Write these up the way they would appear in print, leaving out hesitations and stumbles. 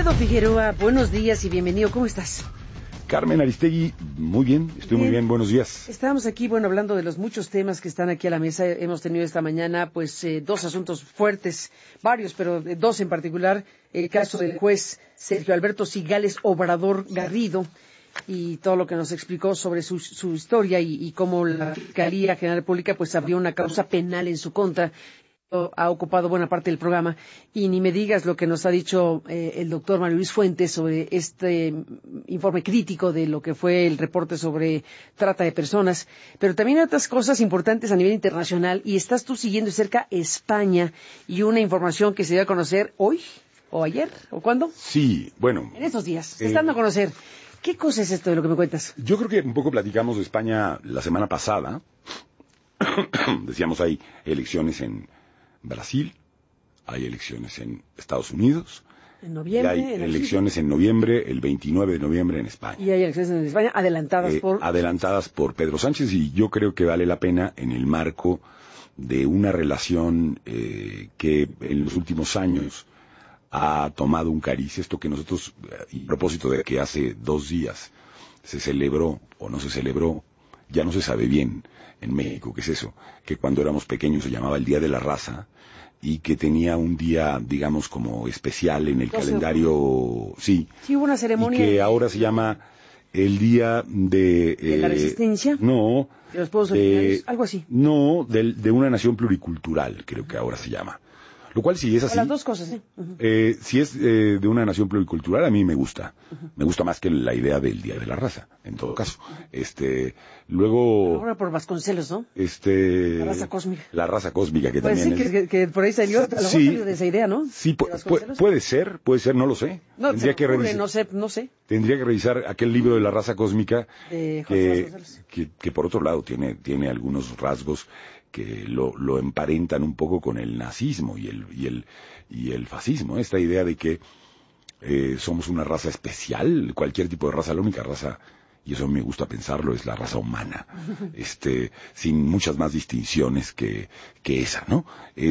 Alfredo Figueroa, buenos días y bienvenido. ¿Cómo estás? Carmen Aristegui, muy bien, estoy muy bien, buenos días. Estábamos aquí, hablando de los muchos temas que están aquí a la mesa. Hemos tenido esta mañana, dos asuntos fuertes, varios, pero dos en particular. El caso del juez Sergio Alberto Cigales Obrador Garrido y todo lo que nos explicó sobre su historia y cómo la Fiscalía General de la República abrió una causa penal en su contra. Ha ocupado buena parte del programa, y ni me digas lo que nos ha dicho el doctor Mario Luis Fuentes sobre este informe crítico de lo que fue el reporte sobre trata de personas, pero también hay otras cosas importantes a nivel internacional, y estás tú siguiendo de cerca España y una información que se dio a conocer hoy, o ayer, o ¿cuándo? Sí, bueno. En estos días, se está dando a conocer. ¿Qué cosa es esto de lo que me cuentas? Yo creo que un poco platicamos de España la semana pasada. Decíamos, hay elecciones en Brasil, hay elecciones en Estados Unidos, en noviembre, y hay elecciones en noviembre, el 29 de noviembre en España. Y hay elecciones en España adelantadas por Pedro Sánchez, y yo creo que vale la pena en el marco de una relación que en los últimos años ha tomado un cariz, esto que nosotros, a propósito de que hace 2 días se celebró o no se celebró, ya no se sabe bien en México qué es eso, que cuando éramos pequeños se llamaba el Día de la Raza, y que tenía un día, digamos, como especial en el calendario, sí, hubo una ceremonia, y que ahora se llama el Día de la Resistencia, no, de los pueblos originarios, algo así, no, de una nación pluricultural, creo que ahora se llama. Lo cual, si es así, las dos cosas, ¿sí? Si es de una nación pluricultural, a mí me gusta. Me gusta más que la idea del Día de la Raza, en todo caso. Luego... Ahora por Vasconcelos, ¿no? La raza cósmica. La raza cósmica, que pues también sí, que por ahí salió, a lo mejor salió de esa idea, ¿no? Sí, puede ser, no lo sé. No, tendría que revisar, no sé. Tendría que revisar aquel libro de la raza cósmica, de José que por otro lado tiene algunos rasgos que lo emparentan un poco con el nazismo y el fascismo. Esta idea de que somos una raza especial, cualquier tipo de raza, la única raza, y eso me gusta pensarlo, es la raza humana, sin muchas más distinciones que esa, ¿no?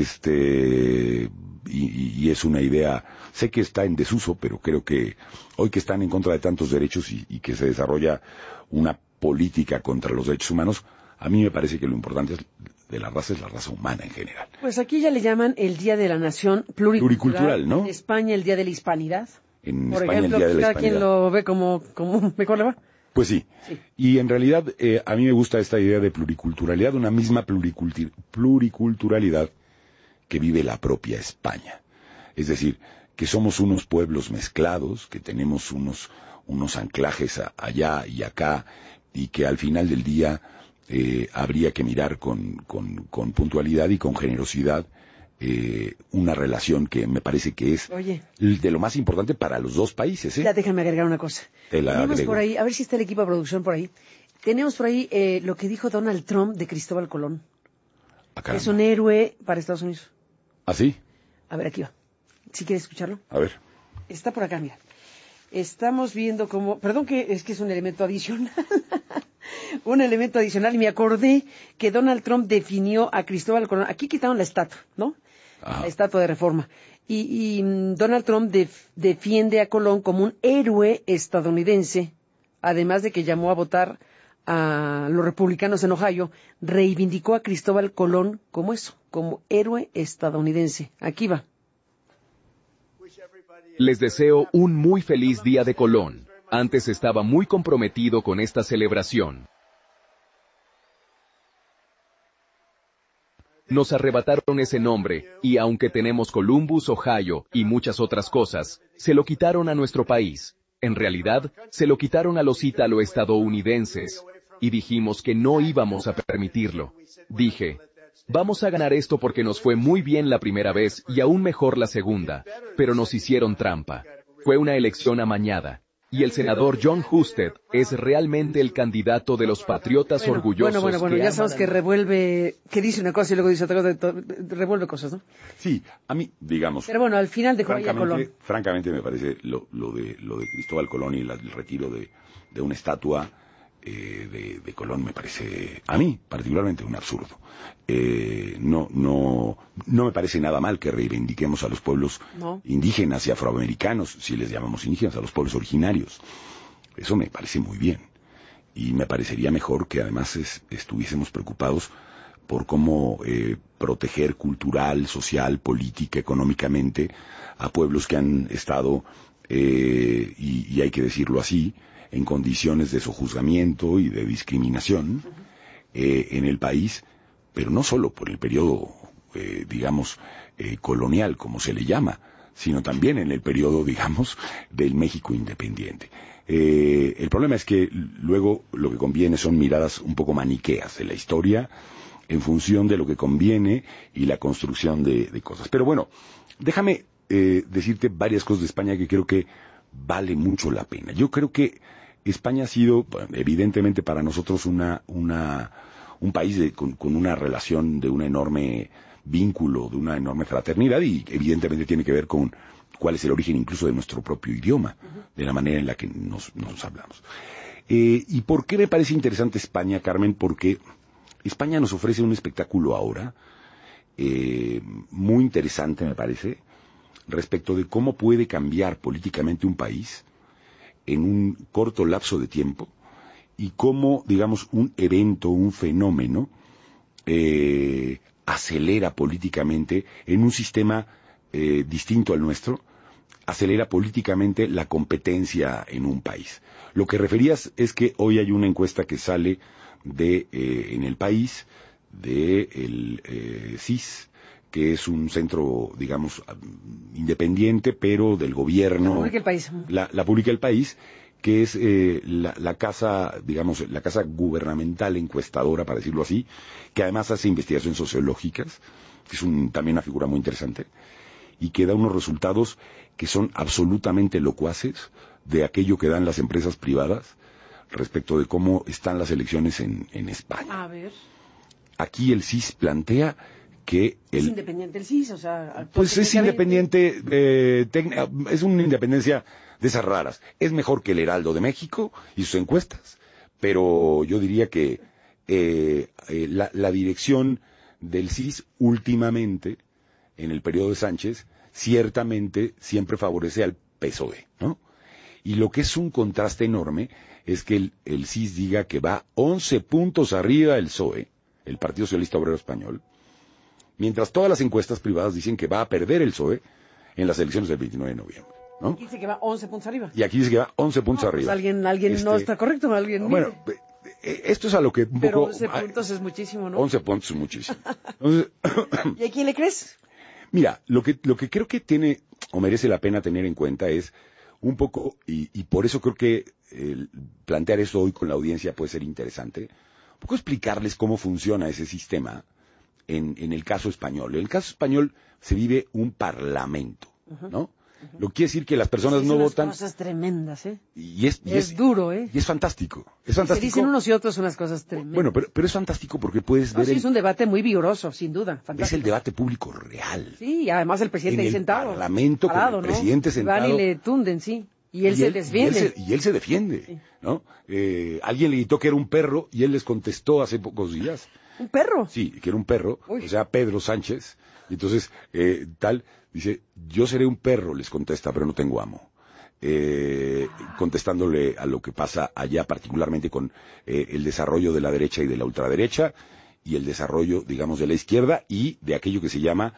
Y es una idea, sé que está en desuso, pero creo que hoy que están en contra de tantos derechos y que se desarrolla una política contra los derechos humanos, a mí me parece que lo importante de la raza es la raza humana en general. Pues aquí ya le llaman el Día de la Nación Pluricultural, ¿no? En España el Día de la Hispanidad. Por ejemplo, el Día de la cada Hispanidad. quien lo ve como mejor le va. Pues sí. Y en realidad a mí me gusta esta idea de pluriculturalidad, una misma pluriculturalidad que vive la propia España. Es decir, que somos unos pueblos mezclados, que tenemos unos anclajes allá y acá, y que al final del día habría que mirar con puntualidad y con generosidad una relación que me parece que es de lo más importante para los dos países. Ya déjame agregar una cosa. Tenemos por ahí, a ver si está el equipo de producción por ahí. Tenemos por ahí lo que dijo Donald Trump de Cristóbal Colón. Es un héroe para Estados Unidos. ¿Ah, sí? A ver, aquí va. ¿Sí quieres escucharlo? A ver. Está por acá, mira. Estamos viendo cómo... Perdón, que es un elemento adicional. Un elemento adicional, y me acordé que Donald Trump definió a Cristóbal Colón. Aquí quitaron la estatua, ¿no? La estatua de Reforma. Y Donald Trump defiende a Colón como un héroe estadounidense, además de que llamó a votar a los republicanos en Ohio. Reivindicó a Cristóbal Colón como eso, como héroe estadounidense. Aquí va. Les deseo un muy feliz Día de Colón. Antes estaba muy comprometido con esta celebración. Nos arrebataron ese nombre, y aunque tenemos Columbus, Ohio, y muchas otras cosas, se lo quitaron a nuestro país. En realidad, se lo quitaron a los ítalo-estadounidenses. Y dijimos que no íbamos a permitirlo. Dije, vamos a ganar esto porque nos fue muy bien la primera vez y aún mejor la segunda, pero nos hicieron trampa. Fue una elección amañada. Y el senador John Husted es realmente el candidato de los patriotas orgullosos. Bueno, ya sabes que revuelve, que dice una cosa y luego dice otra cosa, revuelve cosas, ¿no? Sí, a mí, digamos... Pero bueno, al final de Colón. Francamente me parece lo de Cristóbal Colón y el retiro de una estatua de Colón me parece, a mí particularmente, un absurdo. No me parece nada mal que reivindiquemos a los pueblos indígenas y afroamericanos, si les llamamos indígenas, a los pueblos originarios. Eso me parece muy bien. Y me parecería mejor que además estuviésemos preocupados por cómo proteger cultural, social, política, económicamente a pueblos que han estado, y hay que decirlo así, en condiciones de sojuzgamiento y de discriminación en el país, pero no solo por el periodo, colonial, como se le llama, sino también en el periodo, digamos, del México independiente. El problema es que luego lo que conviene son miradas un poco maniqueas de la historia en función de lo que conviene y la construcción de cosas. Pero bueno, déjame decirte varias cosas de España que creo que vale mucho la pena. Yo creo que España ha sido, evidentemente, para nosotros un país con una relación de un enorme vínculo, de una enorme fraternidad, y evidentemente tiene que ver con cuál es el origen incluso de nuestro propio idioma, de la manera en la que nos hablamos. ¿Y por qué me parece interesante España, Carmen? Porque España nos ofrece un espectáculo ahora muy interesante, me parece, respecto de cómo puede cambiar políticamente un país en un corto lapso de tiempo, y cómo, digamos, un evento, un fenómeno, acelera políticamente en un sistema distinto al nuestro, acelera políticamente la competencia en un país. Lo que referías es que hoy hay una encuesta que sale en el país, el CIS, que es un centro, digamos, independiente, pero del gobierno. La publica el país. La publica el país, que es la casa, digamos, la casa gubernamental encuestadora, para decirlo así, que además hace investigaciones sociológicas, que es también una figura muy interesante, y que da unos resultados que son absolutamente locuaces de aquello que dan las empresas privadas respecto de cómo están las elecciones en España. A ver. Aquí el CIS plantea que es independiente el CIS, o sea... Pues es independiente, es una independencia de esas raras. Es mejor que el Heraldo de México y sus encuestas, pero yo diría que la dirección del CIS últimamente, en el periodo de Sánchez, ciertamente siempre favorece al PSOE, ¿no? Y lo que es un contraste enorme es que el CIS diga que va 11 puntos arriba del PSOE, el Partido Socialista Obrero Español, mientras todas las encuestas privadas dicen que va a perder el PSOE en las elecciones del 29 de noviembre, ¿no? Aquí dice que va 11 puntos arriba. Y aquí dice que va 11 puntos arriba. Pues alguien no está correcto, ¿no? Alguien bueno, esto es a lo que un pero poco... 11 puntos es muchísimo, ¿no? 11 puntos es muchísimo. Entonces, ¿y a quién le crees? Mira, lo que creo que tiene o merece la pena tener en cuenta es un poco, y por eso creo que plantear esto hoy con la audiencia puede ser interesante, un poco explicarles cómo funciona ese sistema en el caso español. En el caso español se vive un parlamento, ¿no? Lo que quiere decir que las personas no votan. Unas cosas tremendas, ¿eh? Y es duro, ¿eh? Y es fantástico. Es fantástico. Se dicen unos y otros unas cosas tremendas. Bueno, pero es fantástico porque puedes ver. Sí, es un debate muy vigoroso, sin duda. Fantástico. Es el debate público real. Sí, y además el presidente ahí sentado. En el parlamento, parado, con el presidente sentado. Van y le tunden, sí. Y él se defiende. Y él se defiende, sí. ¿No? Alguien le gritó que era un perro y él les contestó hace pocos días. ¿Un perro? Sí, que era un perro, o sea, Pedro Sánchez. Entonces, dice, yo seré un perro, les contesta, pero no tengo amo. Contestándole a lo que pasa allá, particularmente con el desarrollo de la derecha y de la ultraderecha, y el desarrollo, digamos, de la izquierda y de aquello que se llama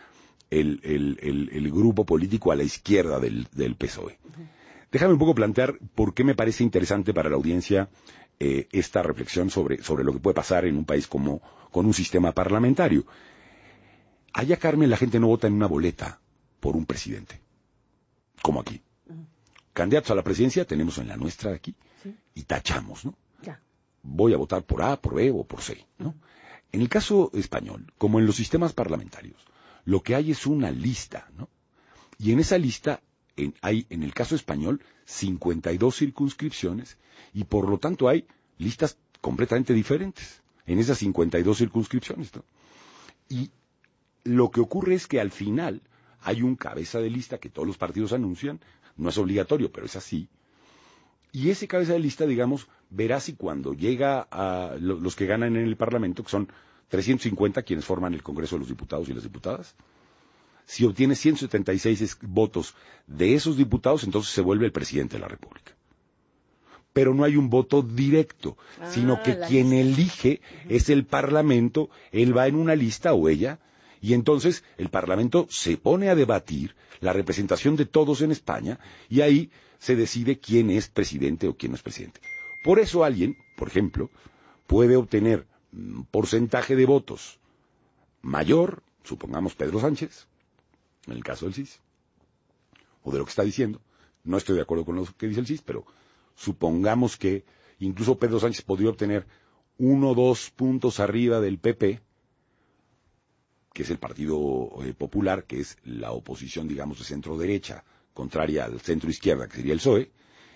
el grupo político a la izquierda del PSOE. Déjame un poco plantear por qué me parece interesante para la audiencia esta reflexión sobre lo que puede pasar en un país con un sistema parlamentario. Allá, Carmen, la gente no vota en una boleta por un presidente, como aquí. Candidatos a la presidencia tenemos en la nuestra aquí, ¿sí? Y tachamos, ¿no? Ya. Voy a votar por A, por B o por C, ¿no? En el caso español, como en los sistemas parlamentarios, lo que hay es una lista, ¿no? Y en esa lista hay, en el caso español, 52 circunscripciones, y por lo tanto hay listas completamente diferentes en esas 52 circunscripciones, ¿no? Y lo que ocurre es que al final hay un cabeza de lista que todos los partidos anuncian, no es obligatorio, pero es así, Y ese cabeza de lista, digamos, verá si cuando llega a los que ganan en el Parlamento, que son 350 quienes forman el Congreso de los Diputados y las Diputadas, si obtiene 176 votos de esos diputados, entonces se vuelve el presidente de la República. Pero no hay un voto directo, sino que quien elige es el Parlamento, él va en una lista o ella, y entonces el Parlamento se pone a debatir la representación de todos en España, y ahí se decide quién es presidente o quién no es presidente. Por eso alguien, por ejemplo, puede obtener un porcentaje de votos mayor, supongamos Pedro Sánchez, en el caso del CIS, o de lo que está diciendo. No estoy de acuerdo con lo que dice el CIS, pero supongamos que incluso Pedro Sánchez podría obtener 1 o 2 puntos arriba del PP, que es el Partido Popular, que es la oposición, digamos, de centro-derecha, contraria al centro-izquierda, que sería el PSOE,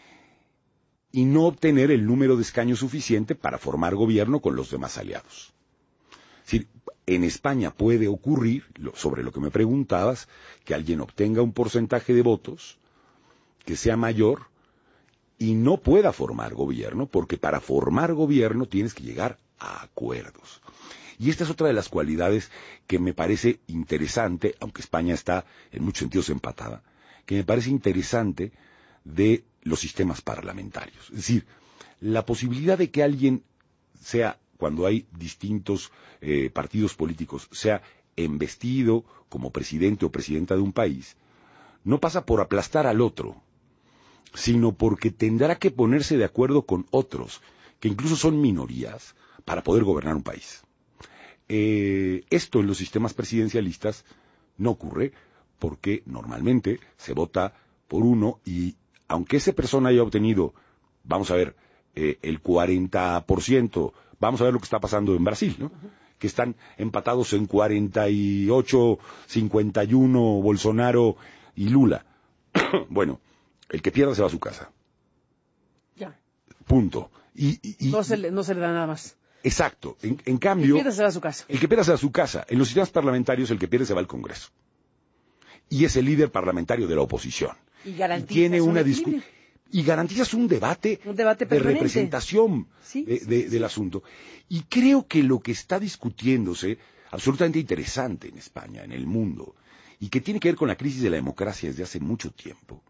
y no obtener el número de escaños suficiente para formar gobierno con los demás aliados. Es decir, en España puede ocurrir, sobre lo que me preguntabas, que alguien obtenga un porcentaje de votos que sea mayor y no pueda formar gobierno, porque para formar gobierno tienes que llegar a acuerdos. Y esta es otra de las cualidades que me parece interesante, aunque España está en muchos sentidos empatada, que me parece interesante de los sistemas parlamentarios. Es decir, la posibilidad de que alguien sea, cuando hay distintos partidos políticos, sea embestido como presidente o presidenta de un país, no pasa por aplastar al otro, sino porque tendrá que ponerse de acuerdo con otros, que incluso son minorías, para poder gobernar un país. Esto en los sistemas presidencialistas no ocurre, porque normalmente se vota por uno y aunque esa persona haya obtenido, vamos a ver, el 40%, vamos a ver lo que está pasando en Brasil, ¿no? Que están empatados en 48, 51 Bolsonaro y Lula. Bueno, el que pierda se va a su casa. Ya. Punto. No se le da nada más. Exacto. En cambio... El que pierda se va a su casa. El que pierda se va a su casa. En los sistemas parlamentarios, el que pierde se va al Congreso. Y es el líder parlamentario de la oposición. Y garantiza tiene una discusión. Y garantizas un debate de representación del asunto. Y creo que lo que está discutiéndose, absolutamente interesante en España, en el mundo, y que tiene que ver con la crisis de la democracia desde hace mucho tiempo,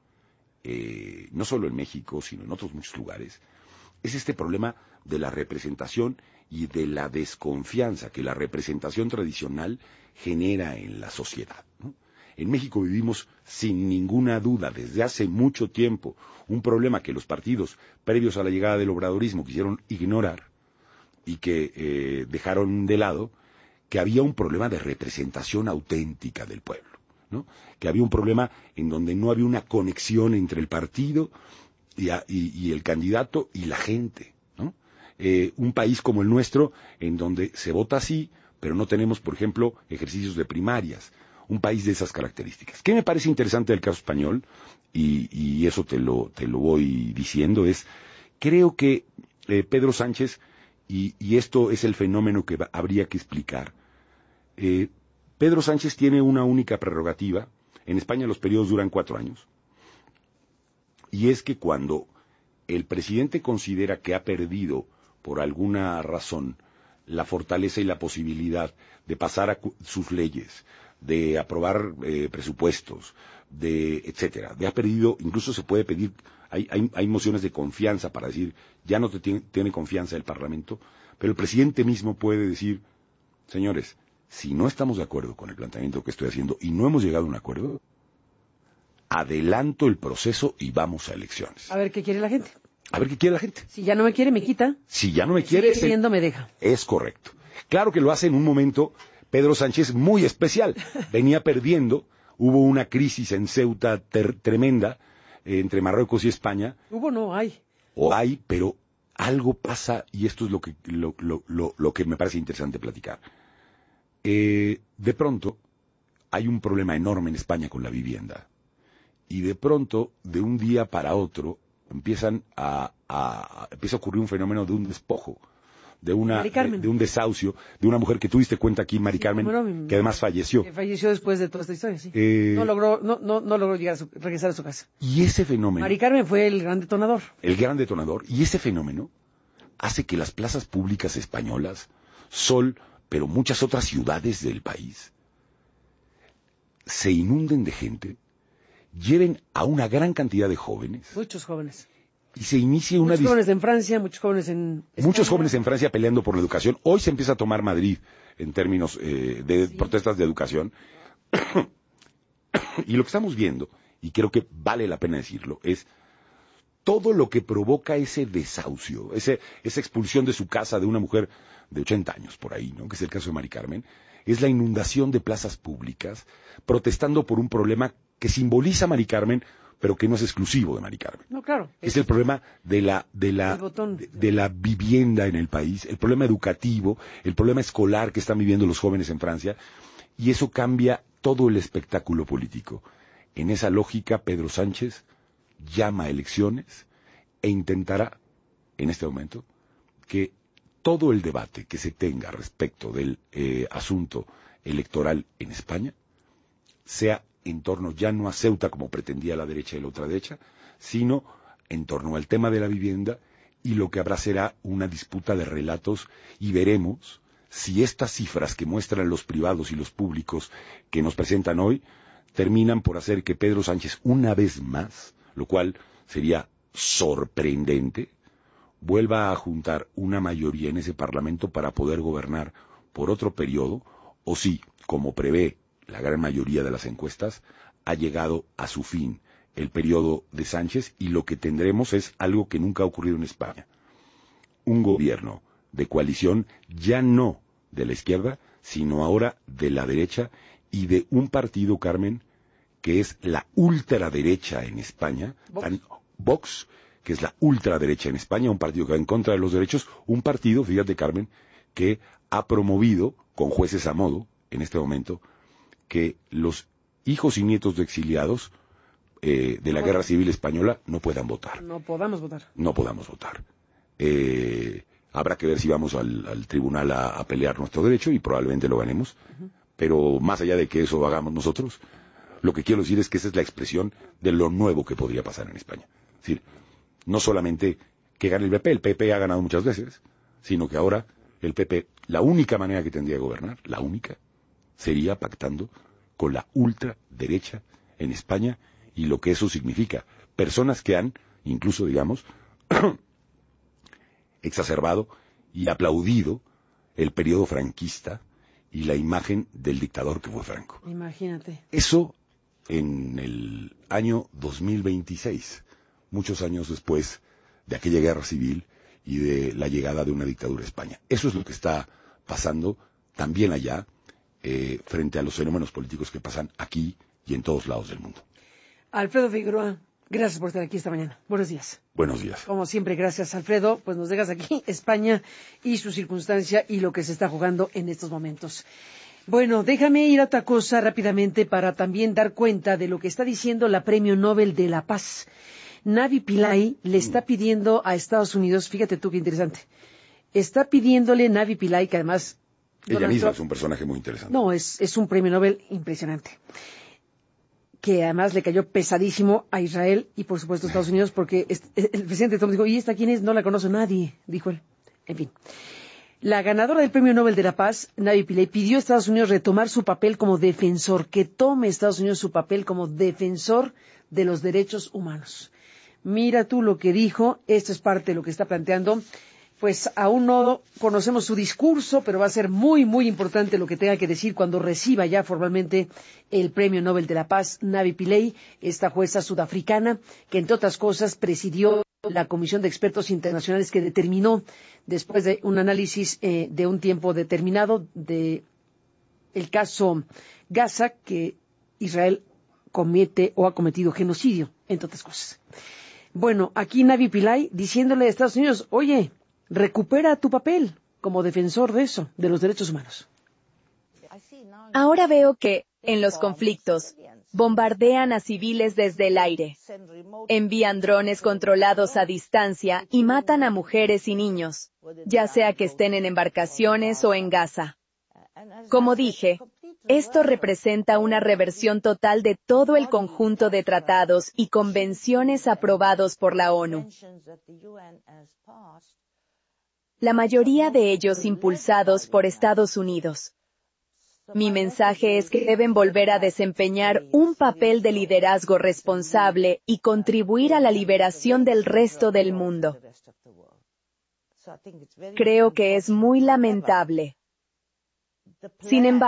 no solo en México, sino en otros muchos lugares, es este problema de la representación y de la desconfianza que la representación tradicional genera en la sociedad, ¿no? En México vivimos sin ninguna duda desde hace mucho tiempo un problema que los partidos previos a la llegada del obradorismo quisieron ignorar y que dejaron de lado, que había un problema de representación auténtica del pueblo, ¿no? Que había un problema en donde no había una conexión entre el partido y el candidato y la gente, ¿no? Un país como el nuestro, en donde se vota así, pero no tenemos, por ejemplo, ejercicios de primarias. Un país de esas características. ¿Qué me parece interesante del caso español? Y eso te lo voy diciendo, creo que Pedro Sánchez, y esto es el fenómeno que habría que explicar, Pedro Sánchez tiene una única prerrogativa. En España los periodos duran 4 años. Y es que cuando el presidente considera que ha perdido, por alguna razón, la fortaleza y la posibilidad de pasar a sus leyes, de aprobar presupuestos, etcétera, ha perdido, incluso se puede pedir, hay mociones de confianza para decir, ya no tiene confianza el Parlamento, pero el presidente mismo puede decir, señores, si no estamos de acuerdo con el planteamiento que estoy haciendo y no hemos llegado a un acuerdo, adelanto el proceso y vamos a elecciones. A ver qué quiere la gente. A ver qué quiere la gente. Si ya no me quiere, me quita. Si ya no me quiere, me deja. Es correcto. Claro que lo hace en un momento Pedro Sánchez muy especial. Venía perdiendo, hubo una crisis en Ceuta tremenda entre Marruecos y España. Hubo, no, hay. O hay, pero algo pasa y esto es lo que me parece interesante platicar. De pronto hay un problema enorme en España con la vivienda. Y de pronto, de un día para otro, empieza a ocurrir un fenómeno de un despojo, de un desahucio de una mujer que tú diste cuenta aquí, Mari Carmen, que además falleció. Que falleció después de toda esta historia, sí. No logró regresar a su casa. Y ese fenómeno... Mari Carmen fue el gran detonador. El gran detonador. Y ese fenómeno hace que las plazas públicas españolas, Sol, pero muchas otras ciudades del país, se inunden de gente, lleven a una gran cantidad de jóvenes. Muchos jóvenes. Y se inicie una... Muchos jóvenes en Francia, muchos jóvenes en España. Muchos jóvenes en Francia peleando por la educación. Hoy se empieza a tomar Madrid en términos de protestas de educación. Y lo que estamos viendo, y creo que vale la pena decirlo, es todo lo que provoca ese desahucio, esa expulsión de su casa de una mujer de 80 años por ahí, ¿no? Que es el caso de Mari Carmen, es la inundación de plazas públicas, protestando por un problema que simboliza a Mari Carmen, pero que no es exclusivo de Mari Carmen. No, claro. Es el problema de la vivienda en el país, el problema educativo, el problema escolar que están viviendo los jóvenes en Francia, y eso cambia todo el espectáculo político. En esa lógica, Pedro Sánchez llama a elecciones e intentará, en este momento, que todo el debate que se tenga respecto del asunto electoral en España sea en torno ya no a Ceuta como pretendía la derecha y la ultraderecha, sino en torno al tema de la vivienda, y lo que habrá será una disputa de relatos, y veremos si estas cifras que muestran los privados y los públicos que nos presentan hoy terminan por hacer que Pedro Sánchez una vez más, lo cual sería sorprendente, vuelva a juntar una mayoría en ese Parlamento para poder gobernar por otro periodo, o si, como prevé la gran mayoría de las encuestas, ha llegado a su fin el periodo de Sánchez, y lo que tendremos es algo que nunca ha ocurrido en España. Un gobierno de coalición, ya no de la izquierda, sino ahora de la derecha, y de un partido, Carmen, que es la ultraderecha en España, Vox, que es la ultraderecha en España, un partido que va en contra de los derechos, un partido, fíjate, Carmen, que ha promovido, con jueces a modo, en este momento, que los hijos y nietos de exiliados de la Guerra Civil Española no puedan votar. No podamos votar. Habrá que ver si vamos al tribunal a pelear nuestro derecho, y probablemente lo ganemos, pero más allá de que eso hagamos nosotros, lo que quiero decir es que esa es la expresión de lo nuevo que podría pasar en España. Es decir, no solamente que gane el PP ha ganado muchas veces, sino que ahora el PP, la única manera que tendría de gobernar, la única, sería pactando con la ultraderecha en España, y lo que eso significa. Personas que han, incluso digamos, exacerbado y aplaudido el periodo franquista y la imagen del dictador que fue Franco. Imagínate. Eso en el año 2026, muchos años después de aquella guerra civil y de la llegada de una dictadura a España. Eso es lo que está pasando también allá, frente a los fenómenos políticos que pasan aquí y en todos lados del mundo. Alfredo Figueroa, gracias por estar aquí esta mañana. Buenos días. Buenos días. Como siempre, gracias, Alfredo. Pues nos dejas aquí España y su circunstancia y lo que se está jugando en estos momentos. Bueno, déjame ir a otra cosa rápidamente para también dar cuenta de lo que está diciendo la Premio Nobel de la Paz. Navi Pillay le está pidiendo a Estados Unidos, fíjate tú qué interesante, está pidiéndole Navi Pillay, que además... Ella misma es un personaje muy interesante. No, es un premio Nobel impresionante, que además le cayó pesadísimo a Israel y por supuesto a Estados Unidos, porque el presidente Trump dijo, ¿y esta quién es? No la conoce nadie, dijo él. En fin. La ganadora del Premio Nobel de la Paz, Navi Pillay, pidió a Estados Unidos retomar su papel como defensor, que tome Estados Unidos su papel como defensor de los derechos humanos. Mira tú lo que dijo, esto es parte de lo que está planteando. Pues aún no conocemos su discurso, pero va a ser muy, muy importante lo que tenga que decir cuando reciba ya formalmente el Premio Nobel de la Paz, Navi Pillay, esta jueza sudafricana, que entre otras cosas presidió la comisión de expertos internacionales que determinó, después de un análisis de un tiempo determinado, de el caso Gaza, que Israel comete o ha cometido genocidio, entre otras cosas. Bueno, aquí Navi Pillay diciéndole a Estados Unidos, oye, recupera tu papel como defensor de eso, de los derechos humanos. Ahora veo que, en los conflictos, bombardean a civiles desde el aire, envían drones controlados a distancia y matan a mujeres y niños, ya sea que estén en embarcaciones o en Gaza. Como dije, esto representa una reversión total de todo el conjunto de tratados y convenciones aprobados por la ONU. La mayoría de ellos impulsados por Estados Unidos. Mi mensaje es que deben volver a desempeñar un papel de liderazgo responsable y contribuir a la liberación del resto del mundo. Creo que es muy lamentable. Sin embargo,